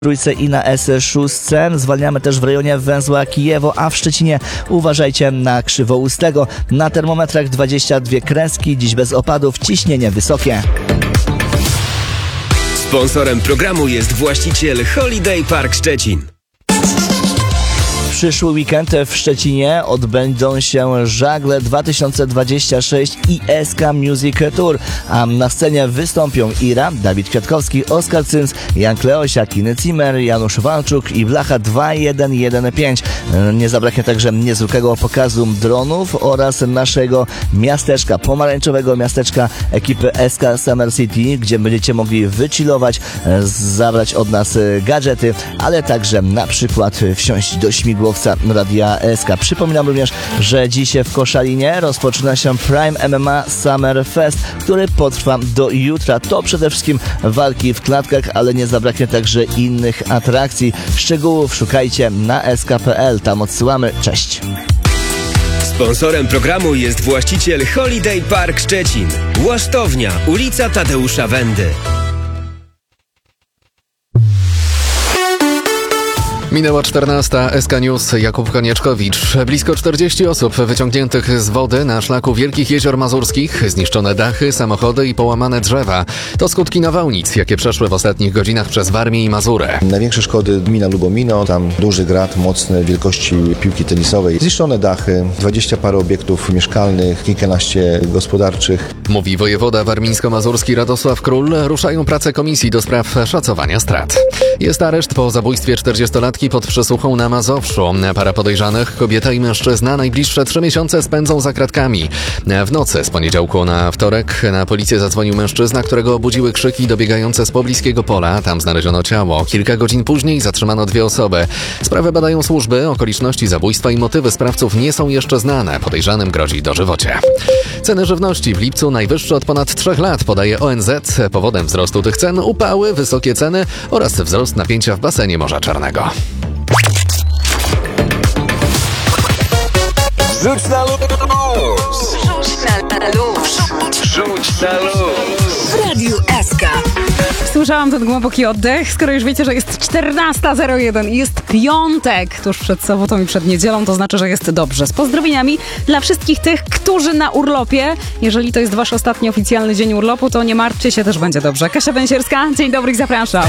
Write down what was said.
Trójce i na S6. Zwalniamy też w rejonie węzła Kijewo, a w Szczecinie uważajcie na Krzywoustego. Na termometrach 22 kreski, dziś bez opadów, ciśnienie wysokie. Sponsorem programu jest właściciel Holiday Park Szczecin. Przyszły weekend w Szczecinie odbędą się Żagle 2026 i SK Music Tour, a na scenie wystąpią Ira, Dawid Kwiatkowski, Oskar Cyms, Jan Kleosia, Kiny Zimmer, Janusz Walczuk i Blacha 2115. Nie zabraknie także niezwykłego pokazu dronów oraz naszego miasteczka, pomarańczowego miasteczka ekipy SK Summer City, gdzie będziecie mogli wychillować, zabrać od nas gadżety, ale także na przykład wsiąść do śmigłowca Radia SK. Przypominam również, że dziś w Koszalinie rozpoczyna się Prime MMA Summer Fest, który potrwa do jutra. To przede wszystkim walki w klatkach, ale nie zabraknie także innych atrakcji. Szczegółów szukajcie na sk.pl. Tam odsyłamy. Cześć! Sponsorem programu jest właściciel Holiday Park Szczecin. Łasztownia, ulica Tadeusza Wendy. Minęła 14. SK News, Jakub Konieczkowicz. Blisko 40 osób wyciągniętych z wody na szlaku Wielkich Jezior Mazurskich, zniszczone dachy, samochody i połamane drzewa. To skutki nawałnic, jakie przeszły w ostatnich godzinach przez Warmię i Mazurę. Największe szkody gmina Lubomino, tam duży grad mocny wielkości piłki tenisowej. Zniszczone dachy, 20 parę obiektów mieszkalnych, kilkanaście gospodarczych. Mówi wojewoda warmińsko-mazurski Radosław Król. Ruszają prace komisji do spraw szacowania strat. Jest areszt po zabójstwie 40-latki pod przesłuchą na Mazowszu. Para podejrzanych, kobieta i mężczyzna, najbliższe 3 miesiące spędzą za kratkami. W nocy z poniedziałku na wtorek na policję zadzwonił mężczyzna, którego obudziły krzyki dobiegające z pobliskiego pola. Tam znaleziono ciało. Kilka godzin później zatrzymano 2 osoby. Sprawę badają służby. Okoliczności zabójstwa i motywy sprawców nie są jeszcze znane. Podejrzanym grozi dożywocie. Ceny żywności w lipcu najwyższe od ponad 3 lat, podaje ONZ. Powodem wzrostu tych cen upały, wysokie ceny oraz wzrost napięcia w basenie Morza Czarnego. Rzuć na luz! Rzuć na luz! W Radiu SK. Słyszałam ten głęboki oddech, skoro już wiecie, że jest 14:01 i jest piątek tuż przed sobotą i przed niedzielą, to znaczy, że jest dobrze. Z pozdrowieniami dla wszystkich tych, którzy na urlopie. Jeżeli to jest wasz ostatni oficjalny dzień urlopu, to nie martwcie się, też będzie dobrze. Kasia Bęsierska, dzień dobry i zapraszam.